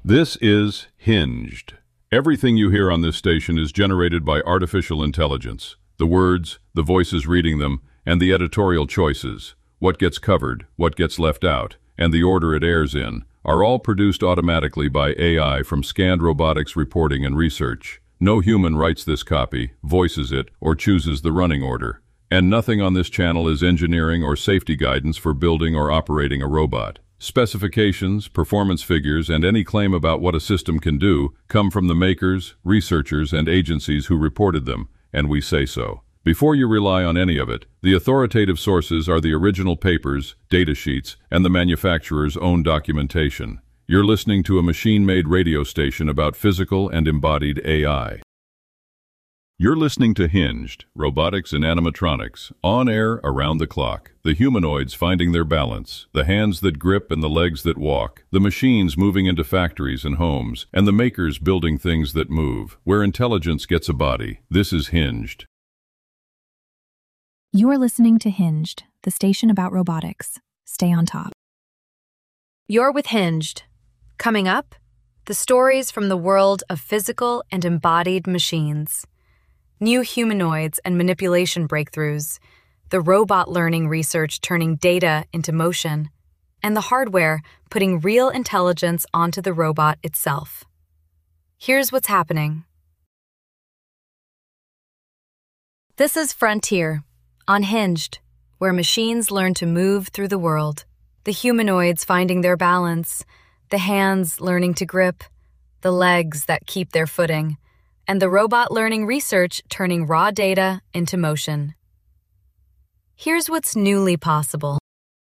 This is Hinged. Everything you hear on this station is generated by artificial intelligence. The words, the voices reading them, and the editorial choices, what gets covered, what gets left out, and the order it airs in, are all produced automatically by AI from Scanned Robotics Reporting and Research. No human writes this copy, voices it, or chooses the running order. And nothing on this channel is engineering or safety guidance for building or operating a robot. Specifications, performance figures, and any claim about what a system can do come from the makers, researchers, and agencies who reported them, and we say so. Before you rely on any of it, the authoritative sources are the original papers, data sheets, and the manufacturer's own documentation. You're listening to a machine-made radio station about physical and embodied AI. You're listening to Hinged, Robotics and Animatronics, on air around the clock. The humanoids finding their balance, the hands that grip and the legs that walk, the machines moving into factories and homes, and the makers building things that move, where intelligence gets a body. This is Hinged. You're listening to Hinged, the station about robotics. Stay on top. You're with Hinged. Coming up, the stories from the world of physical and embodied machines. New humanoids and manipulation breakthroughs, the robot learning research turning data into motion, and the hardware putting real intelligence onto the robot itself. Here's what's happening. This is Frontier, on Hinged, where machines learn to move through the world, the humanoids finding their balance, the hands learning to grip, the legs that keep their footing, and the robot learning research turning raw data into motion. Here's what's newly possible.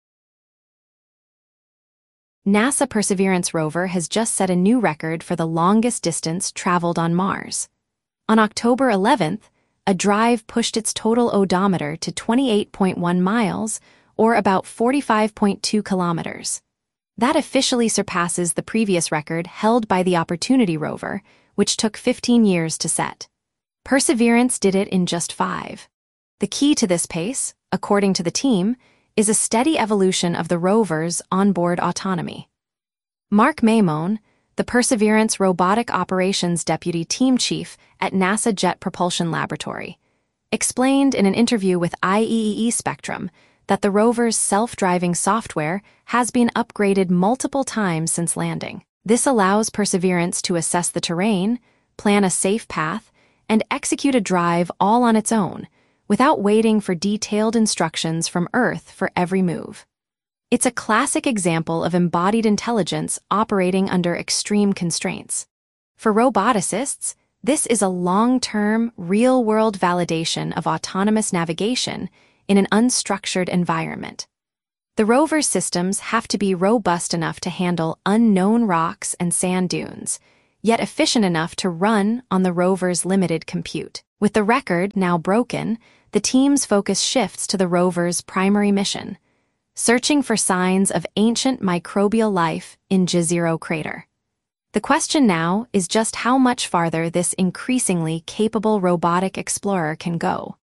NASA Perseverance rover has just set a new record for the longest distance traveled on Mars. On October 11th, a drive pushed its total odometer to 28.1 miles, or about 45.2 kilometers. That officially surpasses the previous record held by the Opportunity rover, which took 15 years to set. Perseverance did it in just 5. The key to this pace, according to the team, is a steady evolution of the rover's onboard autonomy. Mark Maimone, the Perseverance Robotic Operations Deputy Team Chief at NASA Jet Propulsion Laboratory, explained in an interview with IEEE Spectrum that the rover's self-driving software has been upgraded multiple times since landing. This allows Perseverance to assess the terrain, plan a safe path, and execute a drive all on its own, without waiting for detailed instructions from Earth for every move. It's a classic example of embodied intelligence operating under extreme constraints. For roboticists, this is a long-term, real-world validation of autonomous navigation in an unstructured environment. The rover's systems have to be robust enough to handle unknown rocks and sand dunes, yet efficient enough to run on the rover's limited compute. With the record now broken, the team's focus shifts to the rover's primary mission, searching for signs of ancient microbial life in Jezero Crater. The question now is just how much farther this increasingly capable robotic explorer can go.